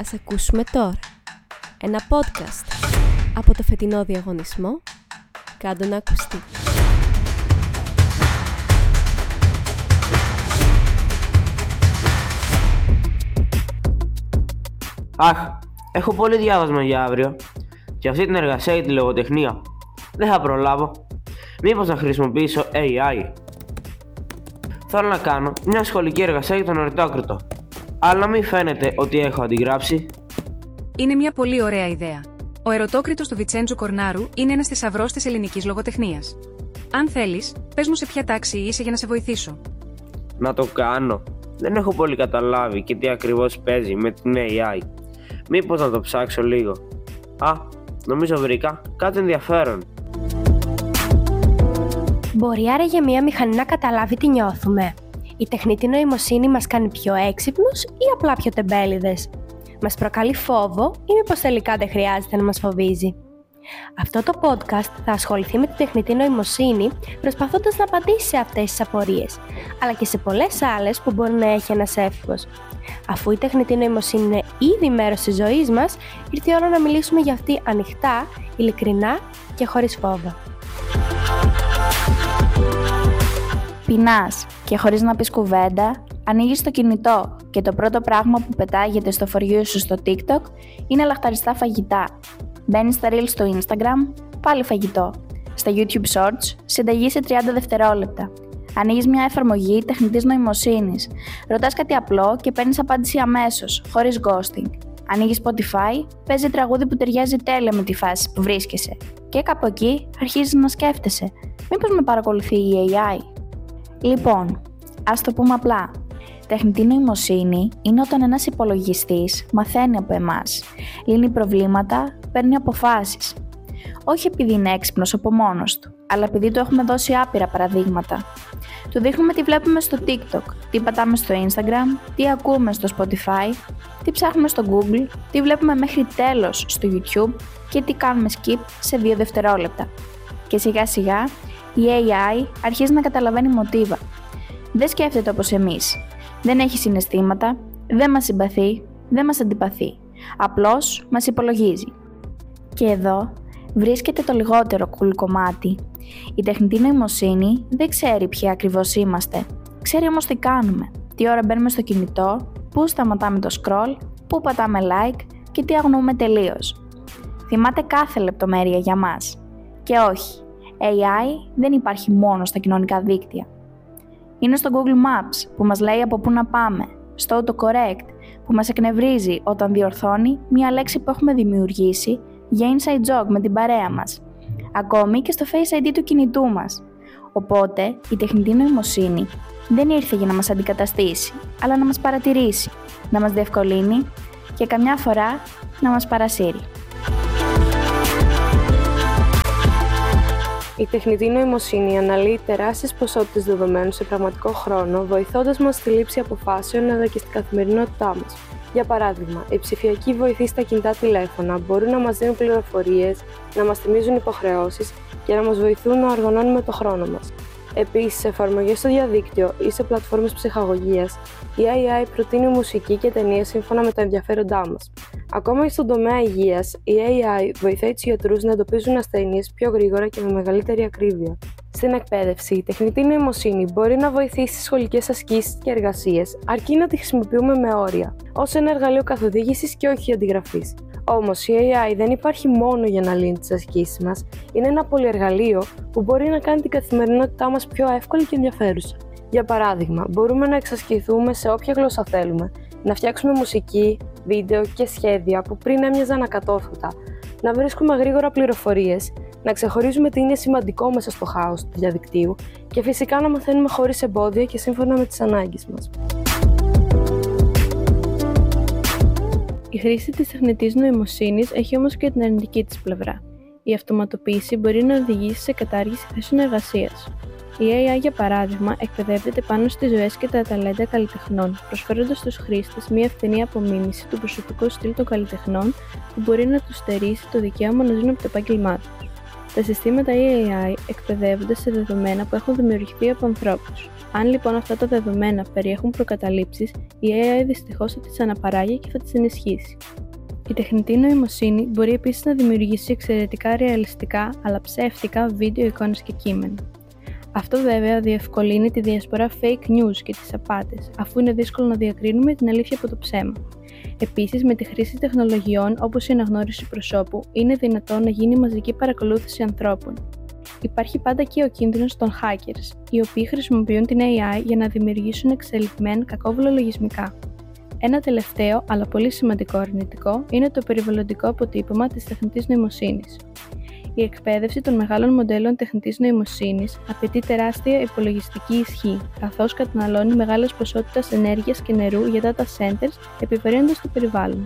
Ας ακούσουμε τώρα ένα podcast από το φετινό διαγωνισμό «Κάντο να ακουστεί». Αχ, έχω πολύ διάβασμα για αύριο και αυτή την εργασία για τη λογοτεχνία. Δεν θα προλάβω. Μήπως να χρησιμοποιήσω AI. Θέλω να κάνω μια σχολική εργασία για τον Ερτόκριτο, αλλά να μην φαίνεται ότι έχω αντιγράψει. Είναι μια πολύ ωραία ιδέα. Ο Ερωτόκριτος του Βιτσέντζο Κορνάρου είναι ένας θησαυρός της ελληνικής λογοτεχνίας. Αν θέλεις, πες μου σε ποια τάξη είσαι για να σε βοηθήσω. Να το κάνω. Δεν έχω πολύ καταλάβει και τι ακριβώς παίζει με την AI. Μήπως να το ψάξω λίγο. Νομίζω βρήκα κάτι ενδιαφέρον. Μπορεί άραγε μία μηχανή να καταλάβει τι νιώθουμε? Η τεχνητή νοημοσύνη μας κάνει πιο έξυπνους ή απλά πιο τεμπέληδες? Μας προκαλεί φόβο ή μήπως τελικά δεν χρειάζεται να μας φοβίζει? Αυτό το podcast θα ασχοληθεί με τη τεχνητή νοημοσύνη, προσπαθώντας να απαντήσει σε αυτές τις απορίες, αλλά και σε πολλές άλλες που μπορεί να έχει ένας έφηβος. Αφού η τεχνητή νοημοσύνη είναι ήδη μέρος της ζωής μας, ήρθε η ώρα να μιλήσουμε για αυτή ανοιχτά, ειλικρινά και χωρίς φόβο. Πεινάς και χωρίς να πεις κουβέντα, ανοίγεις το κινητό και το πρώτο πράγμα που πετάγεται στο for you σου στο TikTok είναι λαχταριστά φαγητά. Μπαίνεις στα Reels στο Instagram, πάλι φαγητό. Στα YouTube Shorts, συνταγή σε 30 δευτερόλεπτα. Ανοίγεις μια εφαρμογή τεχνητής νοημοσύνης. Ρωτάς κάτι απλό και παίρνεις απάντηση αμέσως, χωρίς ghosting. Ανοίγεις Spotify, παίζει τραγούδι που ταιριάζει τέλεια με τη φάση που βρίσκεσαι. Και κάπου εκεί αρχίζεις να σκέφτεσαι. Μήπως με παρακολουθεί η AI? Λοιπόν, ας το πούμε απλά. Τεχνητή νοημοσύνη είναι όταν ένας υπολογιστής μαθαίνει από εμάς, λύνει προβλήματα, παίρνει αποφάσεις. Όχι επειδή είναι έξυπνος από μόνος του, αλλά επειδή του έχουμε δώσει άπειρα παραδείγματα. Του δείχνουμε τι βλέπουμε στο TikTok, τι πατάμε στο Instagram, τι ακούμε στο Spotify, τι ψάχνουμε στο Google, τι βλέπουμε μέχρι τέλος στο YouTube και τι κάνουμε skip σε 2 δευτερόλεπτα. Και σιγά σιγά η AI αρχίζει να καταλαβαίνει μοτίβα. Δεν σκέφτεται όπως εμείς. Δεν έχει συναισθήματα, δεν μας συμπαθεί, δεν μας αντιπαθεί. Απλώς μας υπολογίζει. Και εδώ βρίσκεται το λιγότερο cool κομμάτι. Η τεχνητή νοημοσύνη δεν ξέρει ποιοι ακριβώς είμαστε. Ξέρει όμως τι κάνουμε. Τι ώρα μπαίνουμε στο κινητό, πού σταματάμε το scroll, πού πατάμε like και τι αγνοούμε τελείως. Θυμάται κάθε λεπτομέρεια για μας. Και όχι, AI δεν υπάρχει μόνο στα κοινωνικά δίκτυα. Είναι στο Google Maps που μας λέει από πού να πάμε, στο autocorrect που μας εκνευρίζει όταν διορθώνει μία λέξη που έχουμε δημιουργήσει για inside joke με την παρέα μας, ακόμη και στο Face ID του κινητού μας. Οπότε η τεχνητή νοημοσύνη δεν ήρθε για να μας αντικαταστήσει, αλλά να μας παρατηρήσει, να μας διευκολύνει και καμιά φορά να μας παρασύρει. Η τεχνητή νοημοσύνη αναλύει τεράστιες ποσότητες δεδομένων σε πραγματικό χρόνο, βοηθώντας μας στη λήψη αποφάσεων αλλά και στην καθημερινότητά μας. Για παράδειγμα, οι ψηφιακοί βοηθοί στα κινητά τηλέφωνα μπορούν να μας δίνουν πληροφορίες, να μας θυμίζουν υποχρεώσεις και να μας βοηθούν να οργανώνουμε το χρόνο μας. Επίσης, σε εφαρμογές στο διαδίκτυο ή σε πλατφόρμες ψυχαγωγίας, η AI προτείνει μουσική και ταινίες σύμφωνα με τα ενδιαφέροντά μας. Ακόμα και στον τομέα υγείας, η AI βοηθάει τους γιατρούς να εντοπίζουν ασθένειες πιο γρήγορα και με μεγαλύτερη ακρίβεια. Στην εκπαίδευση, η τεχνητή νοημοσύνη μπορεί να βοηθήσει στις σχολικές ασκήσεις και εργασίες, αρκεί να τη χρησιμοποιούμε με όρια, ως ένα εργαλείο καθοδήγησης και όχι αντιγραφής. Όμως, η AI δεν υπάρχει μόνο για να λύνει τις ασκήσεις μας, είναι ένα πολυεργαλείο που μπορεί να κάνει την καθημερινότητά μας πιο εύκολη και ενδιαφέρουσα. Για παράδειγμα, μπορούμε να εξασκηθούμε σε όποια γλώσσα θέλουμε, να φτιάξουμε μουσική, βίντεο και σχέδια που πριν έμοιαζαν ακατόρθωτα, να βρίσκουμε γρήγορα πληροφορίες, να ξεχωρίζουμε τι είναι σημαντικό μέσα στο χάος του διαδικτύου και φυσικά να μαθαίνουμε χωρίς εμπόδια και σύμφωνα με τις ανάγκες μας. Η χρήση της τεχνητής νοημοσύνης έχει όμως και την αρνητική της πλευρά. Η αυτοματοποίηση μπορεί να οδηγήσει σε κατάργηση θέσεων εργασίας. Η AI, για παράδειγμα, εκπαιδεύεται πάνω στις ζωές και τα ταλέντα καλλιτεχνών, προσφέροντας στους χρήστες μια ευθυνή απομίμηση του προσωπικού στυλ των καλλιτεχνών που μπορεί να τους στερήσει το δικαίωμα να ζουν από το επάγγελμά τους. Τα συστήματα AI εκπαιδεύονται σε δεδομένα που έχουν δημιουργηθεί από ανθρώπους. Αν λοιπόν αυτά τα δεδομένα περιέχουν προκαταλήψεις, η AI δυστυχώς θα τις αναπαράγει και θα τις ενισχύσει. Η τεχνητή νοημοσύνη μπορεί επίσης να δημιουργήσει εξαιρετικά ρεαλιστικά αλλά ψεύτικα βίντεο, εικόνες και κείμενα. Αυτό βέβαια διευκολύνει τη διασπορά fake news και τις απάτες, αφού είναι δύσκολο να διακρίνουμε την αλήθεια από το ψέμα. Επίσης, με τη χρήση τεχνολογιών όπως η αναγνώριση προσώπου, είναι δυνατόν να γίνει μαζική παρακολούθηση ανθρώπων. Υπάρχει πάντα και ο κίνδυνος των hackers, οι οποίοι χρησιμοποιούν την AI για να δημιουργήσουν εξελιγμένα κακόβουλα λογισμικά. Ένα τελευταίο, αλλά πολύ σημαντικό αρνητικό, είναι το περιβαλλοντικό αποτύπωμα της τεχνητής νοημοσύνης. Η εκπαίδευση των μεγάλων μοντέλων τεχνητής νοημοσύνης απαιτεί τεράστια υπολογιστική ισχύ, καθώς καταναλώνει μεγάλες ποσότητες ενέργειας και νερού για data centers, επιβαρύνοντας το περιβάλλον.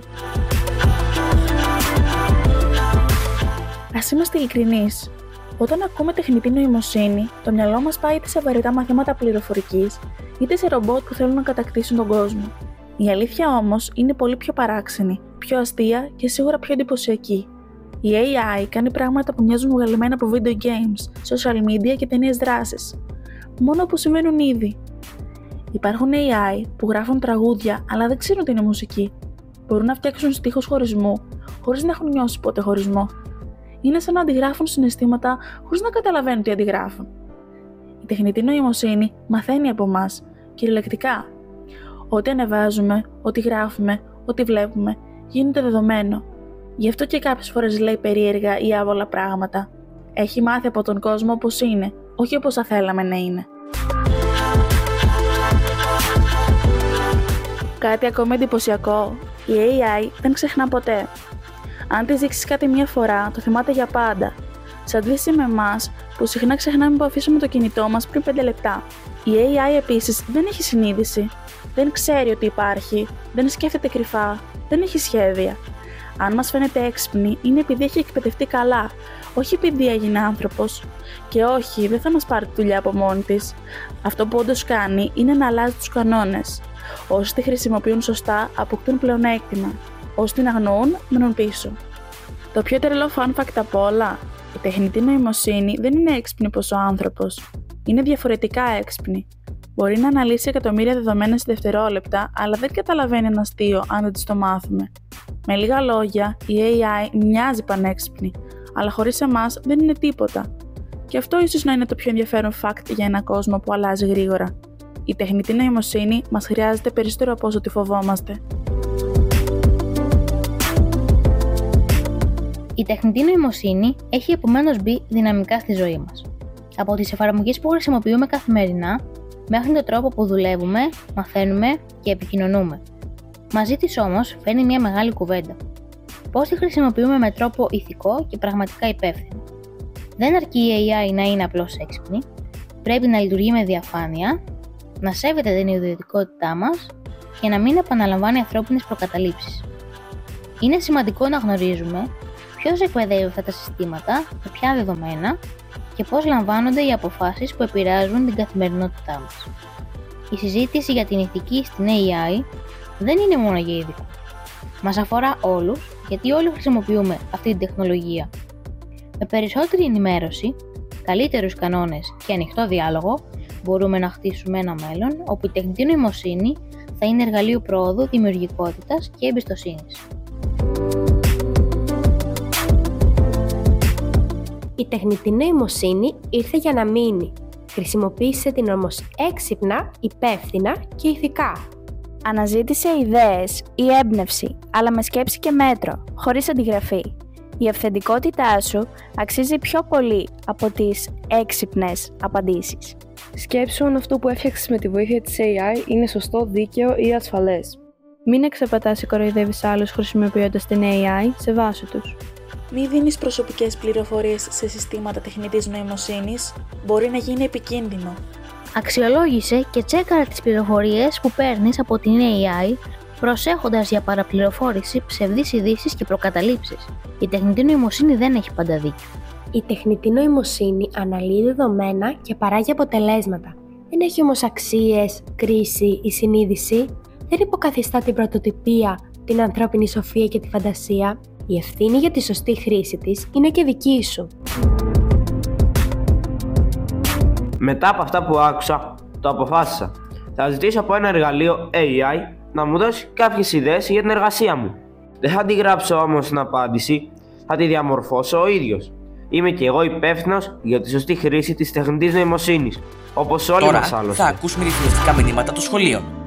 Ας είμαστε ειλικρινείς. Όταν ακούμε τεχνητή νοημοσύνη, το μυαλό μας πάει είτε σε βαρετά μαθήματα πληροφορικής, είτε σε ρομπότ που θέλουν να κατακτήσουν τον κόσμο. Η αλήθεια όμως είναι πολύ πιο παράξενη, πιο αστεία και σίγουρα πιο εντυπωσιακή. Η AI κάνει πράγματα που μοιάζουν βγαλμένα από video games, social media και ταινίες δράσης. Μόνο που συμβαίνουν ήδη. Υπάρχουν AI που γράφουν τραγούδια αλλά δεν ξέρουν τι είναι μουσική. Μπορούν να φτιάξουν στίχους χωρισμού χωρίς να έχουν νιώσει ποτέ χωρισμό. Είναι σαν να αντιγράφουν συναισθήματα χωρίς να καταλαβαίνουν τι αντιγράφουν. Η τεχνητή νοημοσύνη μαθαίνει από εμάς, κυριολεκτικά. Ό,τι ανεβάζουμε, ό,τι γράφουμε, ό,τι βλέπουμε, γίνεται δεδομένο. Γι' αυτό και κάποιες φορές λέει περίεργα ή άβολα πράγματα. Έχει μάθει από τον κόσμο όπως είναι, όχι όπως θα θέλαμε να είναι. Κάτι ακόμα εντυπωσιακό, η AI δεν ξεχνά ποτέ. Αν της δείξεις κάτι μία φορά, το θυμάται για πάντα. Σε αντίθεση με εμάς, που συχνά ξεχνάμε που αφήσουμε το κινητό μας πριν 5 λεπτά. Η AI επίσης δεν έχει συνείδηση. Δεν ξέρει ότι υπάρχει, δεν σκέφτεται κρυφά, δεν έχει σχέδια. Αν μας φαίνεται έξυπνη, είναι επειδή έχει εκπαιδευτεί καλά, όχι επειδή έγινε άνθρωπος. Και όχι, δεν θα μας πάρει τη δουλειά από μόνη της. Αυτό που όντως κάνει είναι να αλλάζει τους κανόνες. Όσοι τη χρησιμοποιούν σωστά, αποκτούν πλεονέκτημα. Όσοι την αγνοούν, μένουν πίσω. Το πιο τρελό fun fact απ' όλα, η τεχνητή νοημοσύνη δεν είναι έξυπνη όπως ο άνθρωπος. Είναι διαφορετικά έξυπνη. Μπορεί να αναλύσει εκατομμύρια δεδομένα σε δευτερόλεπτα, αλλά δεν καταλαβαίνει ένα αστείο αν δεν της το μάθουμε. Με λίγα λόγια, η AI μοιάζει πανέξυπνη, αλλά χωρίς εμάς δεν είναι τίποτα. Και αυτό ίσως να είναι το πιο ενδιαφέρον fact για ένα κόσμο που αλλάζει γρήγορα. Η τεχνητή νοημοσύνη μας χρειάζεται περισσότερο από όσο τη φοβόμαστε. Η τεχνητή νοημοσύνη έχει επομένως μπει δυναμικά στη ζωή μας. Από τις εφαρμογές που χρησιμοποιούμε καθημερινά, μέχρι τον τρόπο που δουλεύουμε, μαθαίνουμε και επικοινωνούμε. Μαζί της όμως φέρνει μια μεγάλη κουβέντα. Πώς τη χρησιμοποιούμε με τρόπο ηθικό και πραγματικά υπεύθυνο. Δεν αρκεί η AI να είναι απλώς έξυπνη, πρέπει να λειτουργεί με διαφάνεια, να σέβεται την ιδιωτικότητά μας και να μην επαναλαμβάνει ανθρώπινες προκαταλήψεις. Είναι σημαντικό να γνωρίζουμε ποιος εκπαιδεύει αυτά τα συστήματα, με ποια δεδομένα και πώς λαμβάνονται οι αποφάσεις που επηρεάζουν την καθημερινότητά μας. Η συζήτηση για την ηθική στην AI δεν είναι μόνο για ειδικούς. Μας αφορά όλους, γιατί όλοι χρησιμοποιούμε αυτή την τεχνολογία. Με περισσότερη ενημέρωση, καλύτερους κανόνες και ανοιχτό διάλογο, μπορούμε να χτίσουμε ένα μέλλον όπου η τεχνητή νοημοσύνη θα είναι εργαλείο προόδου, δημιουργικότητας και εμπιστοσύνης. Η τεχνητή νοημοσύνη ήρθε για να μείνει. Χρησιμοποίησε την όμως έξυπνα, υπεύθυνα και ηθικά. Αναζήτησε ιδέες ή έμπνευση, αλλά με σκέψη και μέτρο, χωρίς αντιγραφή. Η αυθεντικότητά σου αξίζει πιο πολύ από τις έξυπνες απαντήσεις. Σκέψου αν αυτό που έφτιαξες με τη βοήθεια της AI είναι σωστό, δίκαιο ή ασφαλές. Μην εξαπατάς ή κοροϊδεύεις άλλους χρησιμοποιώντας την AI, σεβάσου τους. Μη δίνεις προσωπικές πληροφορίες σε συστήματα τεχνητής νοημοσύνης, μπορεί να γίνει επικίνδυνο. Αξιολόγησε και τσέκαρα τις πληροφορίες που παίρνεις από την AI, προσέχοντας για παραπληροφόρηση, ψευδείς ειδήσεις και προκαταλήψεις. Η τεχνητή νοημοσύνη δεν έχει πάντα δίκιο. Η τεχνητή νοημοσύνη αναλύει δεδομένα και παράγει αποτελέσματα. Δεν έχει όμως αξίες, κρίση ή συνείδηση. Δεν υποκαθιστά την πρωτοτυπία, την ανθρώπινη σοφία και τη φαντασία. Η ευθύνη για τη σωστή χρήση της είναι και δική σου. Μετά από αυτά που άκουσα, το αποφάσισα. Θα ζητήσω από ένα εργαλείο AI να μου δώσει κάποιες ιδέες για την εργασία μου. Δεν θα τη γράψω όμως στην απάντηση, θα τη διαμορφώσω ο ίδιος. Είμαι και εγώ υπεύθυνος για τη σωστή χρήση της τεχνητής νοημοσύνης, όπως όλοι μας άλλωστε. Τώρα θα ακούσουμε διαφημιστικά μηνύματα των σχολείων.